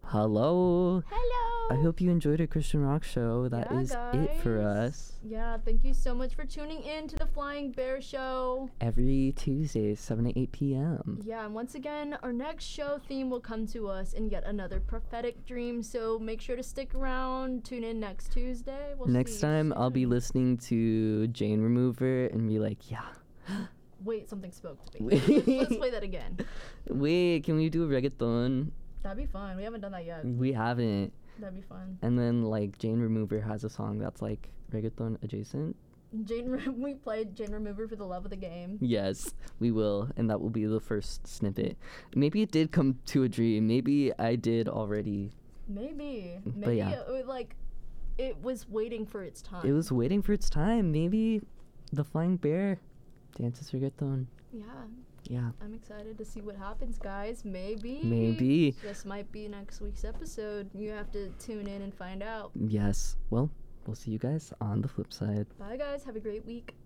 Hello. Hello. I hope you enjoyed a Christian rock show. That Yeah, is it for guys. us. Yeah, thank you so much for tuning in to the Flying Bear Show. Every Tuesday, 7 to 8 p.m. Yeah, and once again, our next show theme will come to us in yet another prophetic dream. So make sure to stick around. Tune in next Tuesday. We'll Next see you time, I'll be soon. listening to Jane Remover and be like, yeah. Wait, something spoke to me. Let's play that again. Wait, can we do a reggaeton? That'd be fun. We haven't done that yet. We haven't. That'd be fun. And then, like, Jane Remover has a song that's, like, reggaeton adjacent. We played Jane Remover for the love of the game. Yes, we will. And that will be the first snippet. Maybe it did come to a dream. Maybe I did already. Maybe. But Maybe yeah. it was waiting for its time. It was waiting for its time. Maybe the flying bear dances reggaeton. Yeah. Yeah. I'm excited to see what happens, guys. Maybe. Maybe. This might be next week's episode. You have to tune in and find out. Yes. Well, we'll see you guys on the flip side. Bye, guys. Have a great week.